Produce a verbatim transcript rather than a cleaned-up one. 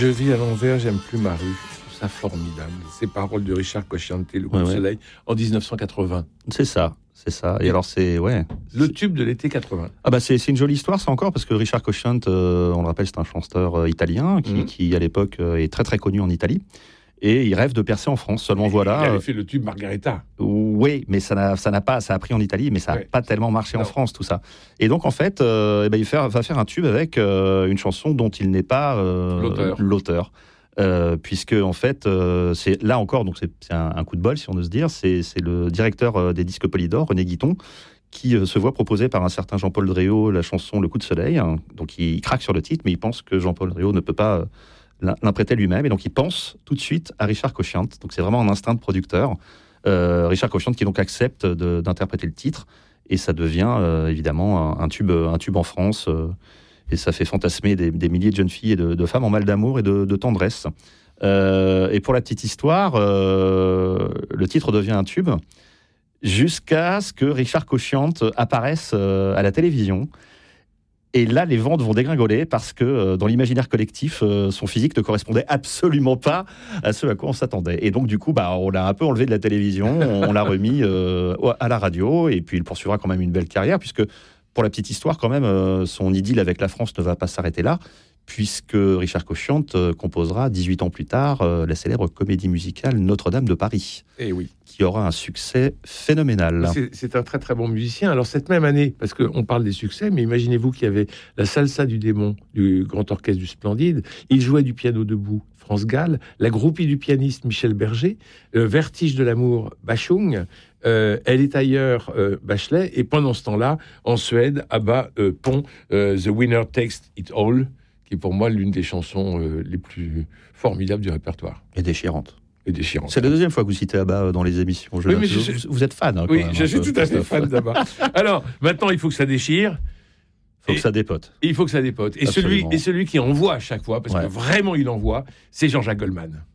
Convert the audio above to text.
Je vis à l'envers, j'aime plus ma rue. Je trouve ça formidable. Ces paroles de Richard Cocciante, Le coup ouais, de ouais. soleil, en dix-neuf cent quatre-vingts. C'est ça, c'est ça. Et alors, c'est... Ouais. Le tube de l'été quatre-vingts. Ah bah c'est, c'est une jolie histoire, ça encore, parce que Richard Cocciante, euh, on le rappelle, c'est un chanteur euh, italien qui, Mhm. qui, à l'époque, euh, est très très connu en Italie. Et il rêve de percer en France. Seulement voilà. Il avait euh, fait le tube Margareta. Oui, mais ça n'a, ça n'a pas, ça a pris en Italie, mais ça n'a Ouais. pas tellement marché Non. en France, tout ça. Et donc en fait, euh, eh ben, il fait- va faire un tube avec euh, une chanson dont il n'est pas euh, L'auteur. l'auteur. Euh, puisque en fait, euh, c'est là encore, donc c'est, c'est un, un coup de bol, si on ose dire. C'est, c'est le directeur euh, des disques Polydor, René Guiton, qui euh, se voit proposer par un certain Jean-Paul Dréau la chanson Le coup de soleil. Hein. Donc il, il craque sur le titre, mais il pense que Jean-Paul Dréau ne peut pas euh, l'in- l'interpréter lui-même, et donc il pense tout de suite à Richard Cocciante. Donc c'est vraiment un instinct de producteur. Euh, Richard Cocciante qui donc accepte de- d'interpréter le titre, et ça devient euh, évidemment un, un tube, un tube en France, euh, et ça fait fantasmer des, des milliers de jeunes filles et de, de femmes en mal d'amour et de, de tendresse. Euh, et pour la petite histoire, euh, le titre devient un tube jusqu'à ce que Richard Cocciante apparaisse euh, à la télévision. Et là, les ventes vont dégringoler parce que euh, dans l'imaginaire collectif, euh, son physique ne correspondait absolument pas à ce à quoi on s'attendait. Et donc, du coup, bah, on l'a un peu enlevé de la télévision, on, on l'a remis euh, à la radio, et puis il poursuivra quand même une belle carrière, puisque, pour la petite histoire, quand même, euh, son idylle avec la France ne va pas s'arrêter là, puisque Richard Cocciante euh, composera, dix-huit ans plus tard, euh, la célèbre comédie musicale Notre-Dame de Paris, Eh oui. qui aura un succès phénoménal. C'est, c'est un très très bon musicien. Alors cette même année, parce qu'on parle des succès, mais imaginez-vous qu'il y avait la Salsa du Démon du Grand Orchestre du Splendide. Il jouait du piano debout, France Gall, la groupie du pianiste Michel Berger, euh, Vertige de l'amour, Bachung, euh, Elle est ailleurs, euh, Bachelet, et pendant ce temps-là, en Suède, Abba euh, pond euh, The Winner Takes It All, qui est pour moi l'une des chansons euh, les plus formidables du répertoire. Et déchirante. Et déchirante. C'est la deuxième fois que vous citez Abba dans les émissions. Je Oui, mais vous, je- vous êtes fan, hein, quand Oui, même, je un suis peu, tout à fait Christophe. fan d'Abba. Alors, maintenant, il faut que ça déchire. Faut Et- que ça dépote. Et il faut que ça dépote. Et celui, Absolument. et celui qui envoie à chaque fois, parce Ouais. que vraiment il envoie, c'est Jean-Jacques Goldman.